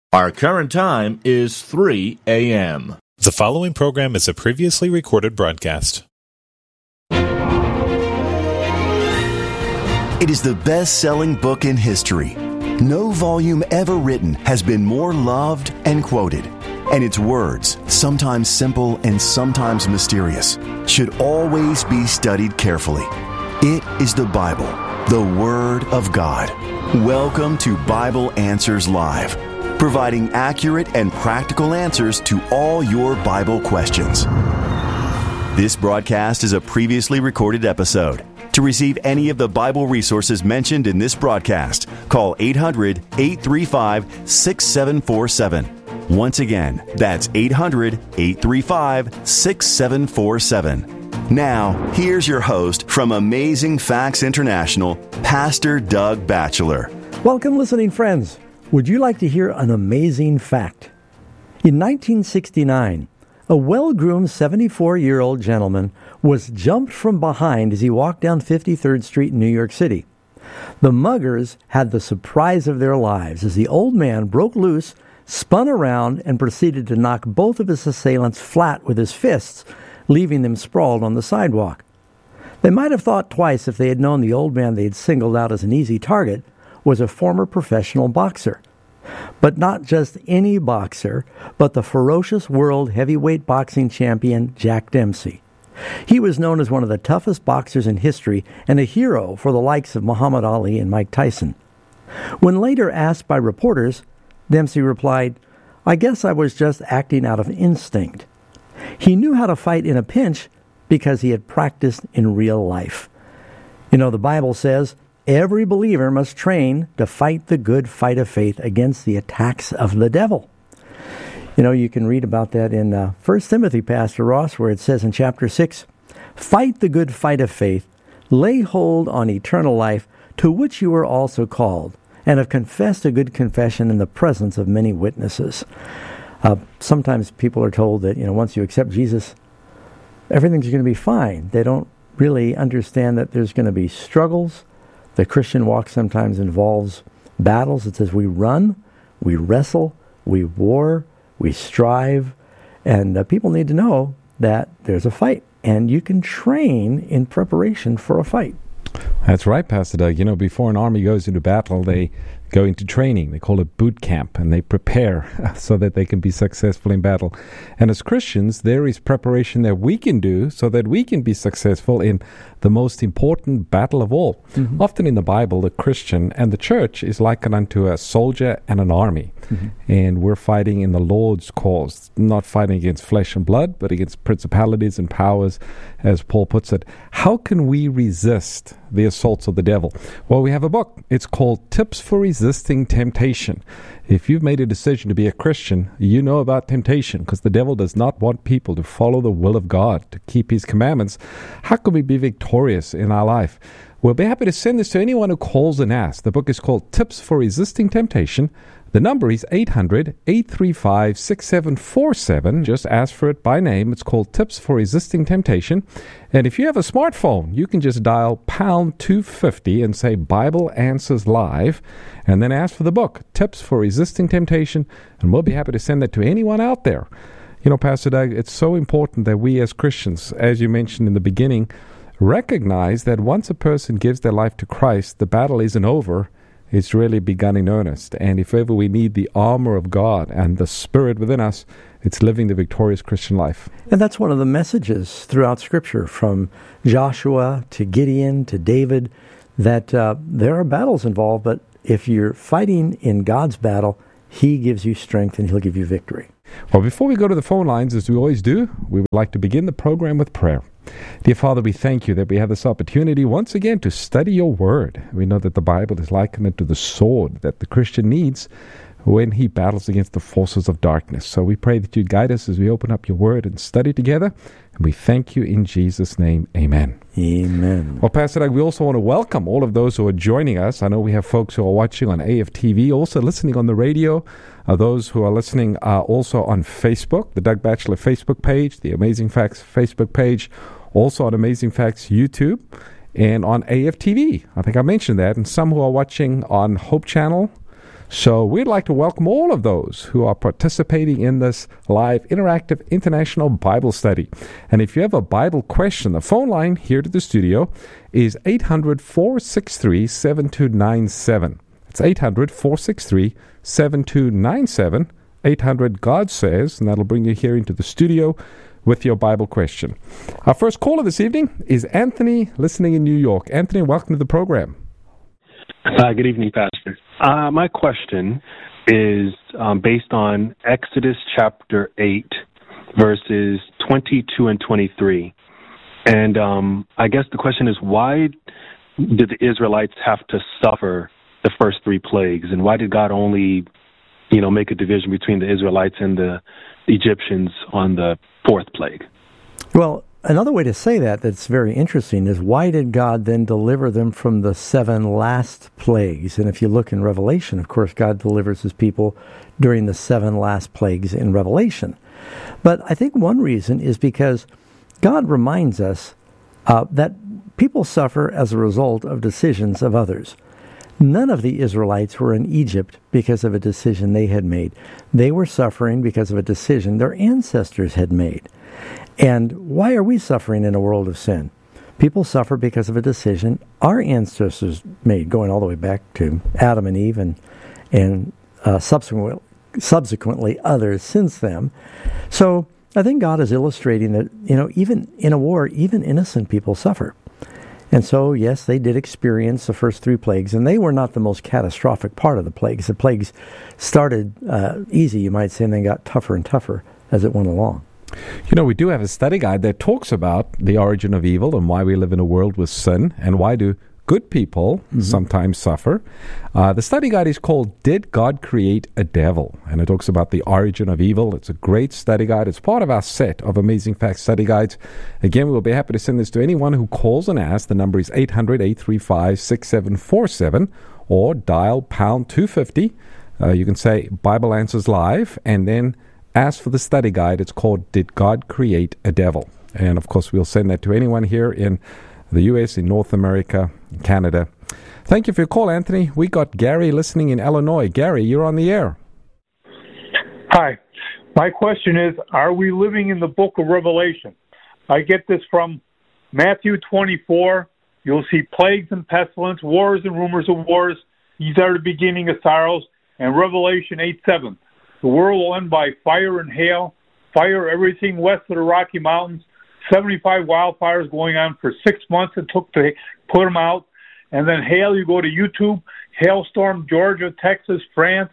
Our current time is 3 a.m. The following program is a previously recorded broadcast. It is the best-selling book in history. No volume ever written has been more loved and quoted. And its words, sometimes simple and sometimes mysterious, should always be studied carefully. It is the Bible, the Word of God. Welcome to Bible Answers Live, providing accurate and practical answers to all your Bible questions. This broadcast is a previously recorded episode. To receive any of the Bible resources mentioned in this broadcast, call 800-835-6747. Once again, that's 800-835-6747. Now, here's your host from Amazing Facts International, Pastor Doug Batchelor. Welcome, listening friends. Would you like to hear an amazing fact? In 1969, a well-groomed 74-year-old gentleman was jumped from behind as he walked down 53rd Street in New York City. The muggers had the surprise of their lives as the old man broke loose, spun around, and proceeded to knock both of his assailants flat with his fists, leaving them sprawled on the sidewalk. They might have thought twice if they had known the old man they had singled out as an easy target was a former professional boxer. But not just any boxer, but the ferocious world heavyweight boxing champion Jack Dempsey. He was known as one of the toughest boxers in history and a hero for the likes of Muhammad Ali and Mike Tyson. When later asked by reporters, Dempsey replied, "I guess I was just acting out of instinct." He knew how to fight in a pinch because he had practiced in real life. You know, the Bible says, every believer must train to fight the good fight of faith against the attacks of the devil. You know, you can read about that in 1 Timothy, Pastor Ross, where it says in chapter 6, "Fight the good fight of faith, lay hold on eternal life, to which you were also called, and have confessed a good confession in the presence of many witnesses." Sometimes people are told that, once you accept Jesus, everything's going to be fine. They don't really understand that there's going to be struggles. The Christian walk sometimes involves battles. It says we run, we wrestle, we war, we strive. And people need to know that there's a fight. And you can train in preparation for a fight. That's right, Pastor Doug. Before an army goes into battle, they go into training. They call it boot camp, and they prepare so that they can be successful in battle. And as Christians, there is preparation that we can do so that we can be successful in the most important battle of all. Mm-hmm. Often in the Bible, the Christian and the church is likened unto a soldier and an army. Mm-hmm. And we're fighting in the Lord's cause, not fighting against flesh and blood, but against principalities and powers, as Paul puts it. How can we resist the assaults of the devil? Well, we have a book. It's called Tips for Resisting Temptation. If you've made a decision to be a Christian, you know about temptation, because the devil does not want people to follow the will of God, to keep his commandments. How can we be victorious in our life? We'll be happy to send this to anyone who calls and asks. The book is called Tips for Resisting Temptation. The number is 800-835-6747. Just ask for it by name. It's called Tips for Resisting Temptation. And if you have a smartphone, you can just dial pound 250 and say Bible Answers Live, and then ask for the book, Tips for Resisting Temptation, and we'll be happy to send that to anyone out there. Pastor Doug, it's so important that we as Christians, as you mentioned in the beginning, recognize that once a person gives their life to Christ, the battle isn't over. It's really begun in earnest. And if ever we need the armor of God and the Spirit within us, it's living the victorious Christian life. And that's one of the messages throughout Scripture, from Joshua to Gideon to David, that there are battles involved, but if you're fighting in God's battle, He gives you strength and He'll give you victory. Well, before we go to the phone lines, as we always do, we would like to begin the program with prayer. Dear Father, we thank you that we have this opportunity once again to study your word. We know that the Bible is likened to the sword that the Christian needs when he battles against the forces of darkness. So we pray that you guide us as we open up your word and study together. And we thank you in Jesus' name. Amen. Amen. Well, Pastor Doug, we also want to welcome all of those who are joining us. I know we have folks who are watching on AFTV, also listening on the radio. Those who are listening are also on Facebook, the Doug Batchelor Facebook page, the Amazing Facts Facebook page, also on Amazing Facts YouTube, and on AFTV. I think I mentioned that. And some who are watching on Hope Channel, So we'd like to welcome all of those who are participating in this live interactive international Bible study. And if you have a Bible question, the phone line here to the studio is 800-463-7297. It's 800-463-7297. 800 God Says, and that'll bring you here into the studio with your Bible question. Our first caller this evening is Anthony, listening in New York. Anthony, welcome to the program. Good evening, Pastor. My question is based on Exodus chapter 8, verses 22 and 23. And I guess the question is, why did the Israelites have to suffer the first three plagues? And why did God only, make a division between the Israelites and the Egyptians on the fourth plague? Well, another way to say that's very interesting is, why did God then deliver them from the 7 last plagues? And if you look in Revelation, of course, God delivers his people during the 7 last plagues in Revelation. But I think one reason is because God reminds us that people suffer as a result of decisions of others. None of the Israelites were in Egypt because of a decision they had made. They were suffering because of a decision their ancestors had made. And why are we suffering in a world of sin? People suffer because of a decision our ancestors made, going all the way back to Adam and Eve and subsequently others since them. So I think God is illustrating that, even in a war, even innocent people suffer. And so, yes, they did experience the first 3 plagues, and they were not the most catastrophic part of the plagues. The plagues started easy, you might say, and then got tougher and tougher as it went along. We do have a study guide that talks about the origin of evil and why we live in a world with sin, and why do good people sometimes suffer. The study guide is called Did God Create a Devil? And it talks about the origin of evil. It's a great study guide. It's part of our set of Amazing Facts study guides. Again, we'll be happy to send this to anyone who calls and asks. The number is 800-835-6747, or dial pound 250. You can say Bible Answers Live, and then ask for the study guide. It's called Did God Create a Devil? And of course, we'll send that to anyone here in the U.S., in North America, Canada. Thank you for your call, Anthony. We got Gary listening in Illinois. Gary, you're on the air. Hi. My question is, are we living in the book of Revelation? I get this from Matthew 24. You'll see plagues and pestilence, wars and rumors of wars. These are the beginning of sorrows. And Revelation 8:7. The world will end by fire and hail, fire everything west of the Rocky Mountains. 75 wildfires going on for 6 months it took to put them out. And then hail, you go to YouTube, hailstorm, Georgia, Texas, France.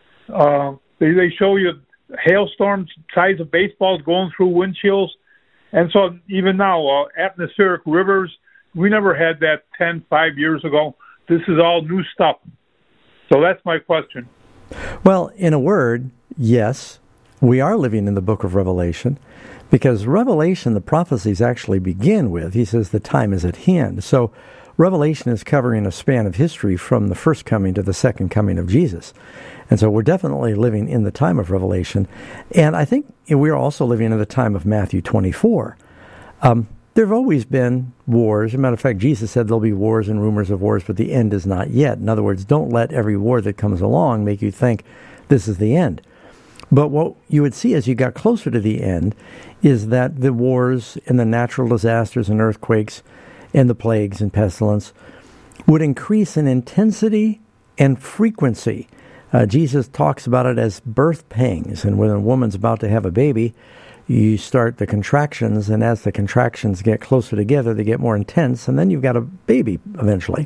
They show you hailstorms size of baseballs going through windshields. And so even now, atmospheric rivers, we never had that 5 years ago. This is all new stuff. So that's my question. Well, in a word, yes, we are living in the book of Revelation. Because Revelation, the prophecies actually begin with, he says the time is at hand. So Revelation is covering a span of history from the first coming to the second coming of Jesus. And so we're definitely living in the time of Revelation. And I think we're also living in the time of Matthew 24. There have always been wars. As a matter of fact, Jesus said there'll be wars and rumors of wars, but the end is not yet. In other words, don't let every war that comes along make you think this is the end. But what you would see as you got closer to the end is that the wars and the natural disasters and earthquakes and the plagues and pestilence would increase in intensity and frequency. Jesus talks about it as birth pangs. And when a woman's about to have a baby, you start the contractions, and as the contractions get closer together, they get more intense, and then you've got a baby eventually.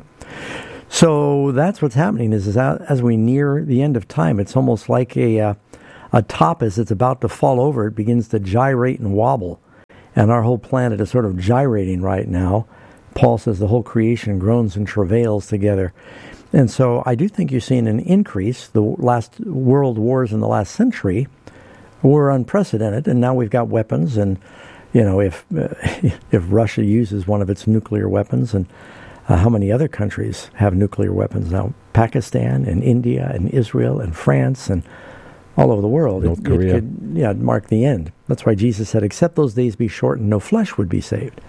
So that's what's happening is as we near the end of time, it's almost like a top as it's about to fall over, it begins to gyrate and wobble. And our whole planet is sort of gyrating right now. Paul says the whole creation groans and travails together. And so I do think you're seeing an increase. The last world wars in the last century were unprecedented, and now we've got weapons. And, if Russia uses one of its nuclear weapons, and how many other countries have nuclear weapons now? Pakistan and India and Israel and France and all over the world. North Korea. It could mark the end. That's why Jesus said, except those days be shortened, no flesh would be saved.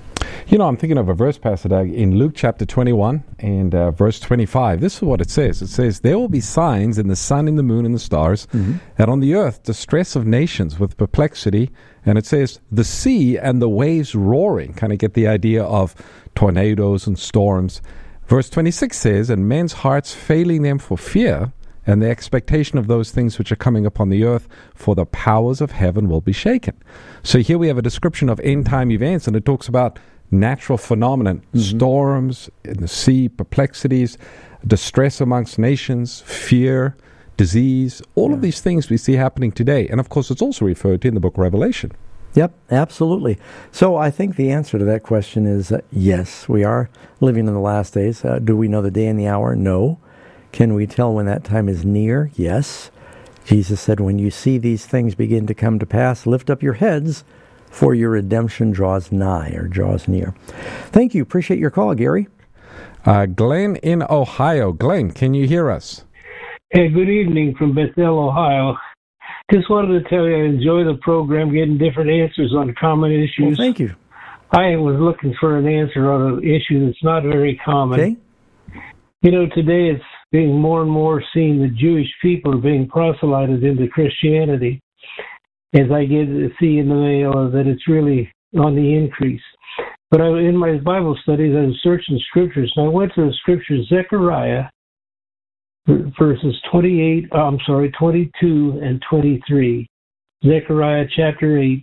You know, I'm thinking of a verse, Pastor Doug, in Luke chapter 21 and verse 25. This is what it says. It says, there will be signs in the sun, in the moon, and the stars, and on the earth distress of nations with perplexity. And it says, the sea and the waves roaring. Kind of get the idea of tornadoes and storms. Verse 26 says, and men's hearts failing them for fear, and the expectation of those things which are coming upon the earth, for the powers of heaven will be shaken. So here we have a description of end-time events, and it talks about natural phenomenon, storms in the sea, perplexities, distress amongst nations, fear, disease, all of these things we see happening today. And of course, it's also referred to in the book of Revelation. Yep, absolutely. So I think the answer to that question is yes, we are living in the last days. Do we know the day and the hour? No. Can we tell when that time is near? Yes. Jesus said, when you see these things begin to come to pass, lift up your heads, for your redemption draws nigh, or draws near. Thank you. Appreciate your call, Gary. Glenn in Ohio. Glenn, can you hear us? Hey, good evening from Bethel, Ohio. Just wanted to tell you I enjoy the program, getting different answers on common issues. Well, thank you. I was looking for an answer on an issue that's not very common. Okay. You know, today it's being more and more seen that Jewish people are being proselyted into Christianity. As I get to see in the mail that it's really on the increase. But in my Bible studies, I was searching scriptures, and I went to the scriptures, Zechariah, verses 22 and 23. Zechariah chapter 8,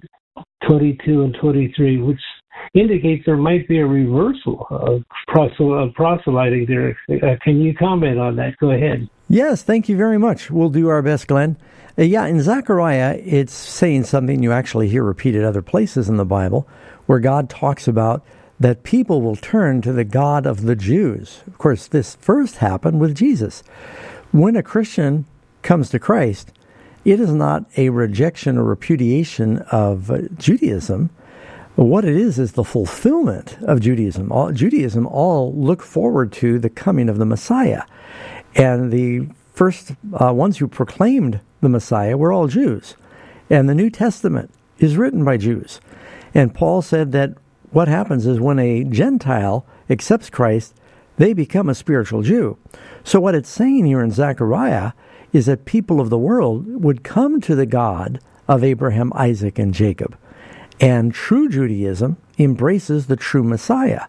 22 and 23, which indicates there might be a reversal of proselyting there. Can you comment on that? Go ahead. Yes, thank you very much. We'll do our best, Glenn. In Zechariah, it's saying something you actually hear repeated other places in the Bible, where God talks about that people will turn to the God of the Jews. Of course, this first happened with Jesus. When a Christian comes to Christ, it is not a rejection or repudiation of Judaism. What it is the fulfillment of Judaism. Judaism all look forward to the coming of the Messiah. And the first ones who proclaimed the Messiah were all Jews. And the New Testament is written by Jews. And Paul said that what happens is when a Gentile accepts Christ, they become a spiritual Jew. So what it's saying here in Zechariah is that people of the world would come to the God of Abraham, Isaac, and Jacob. And true Judaism embraces the true Messiah.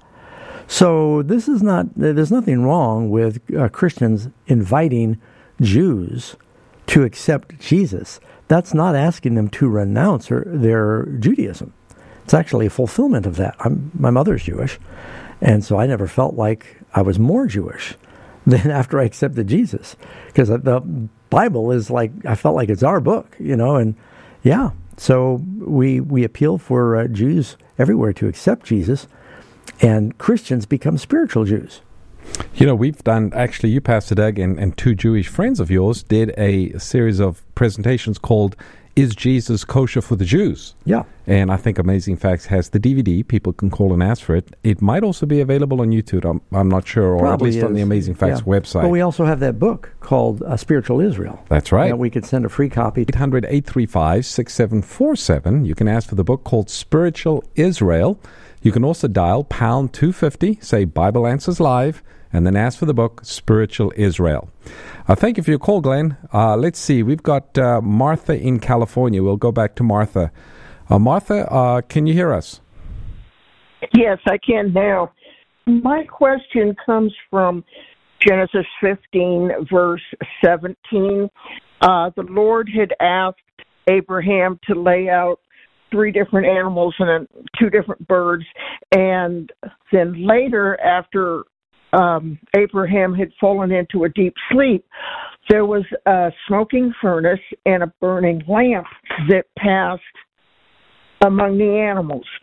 So there's nothing wrong with Christians inviting Jews to accept Jesus. That's not asking them to renounce their Judaism. It's actually a fulfillment of that. My mother's Jewish, and so I never felt like I was more Jewish than after I accepted Jesus, because the Bible is like, I felt like it's our book, and yeah. So we appeal for Jews everywhere to accept Jesus, and Christians become spiritual Jews. You know, we've done, actually, you, Pastor Doug, and two Jewish friends of yours did a series of presentations called Is Jesus Kosher for the Jews? Yeah. And I think Amazing Facts has the DVD. People can call and ask for it. It might also be available on YouTube. I'm not sure, or Probably at least on the Amazing Facts website. But we also have that book called Spiritual Israel. That's right. And we could send a free copy. 800-835-6747. You can ask for the book called Spiritual Israel. You can also dial pound 250, say Bible Answers Live, and then ask for the book, Spiritual Israel. Thank you for your call, Glenn. Let's see. We've got Martha in California. We'll go back to Martha. Martha, can you hear us? Yes, I can now. My question comes from Genesis 15, verse 17. The Lord had asked Abraham to lay out 3 different animals and then 2 different birds. And then later, after Abraham had fallen into a deep sleep, there was a smoking furnace and a burning lamp that passed among the animals.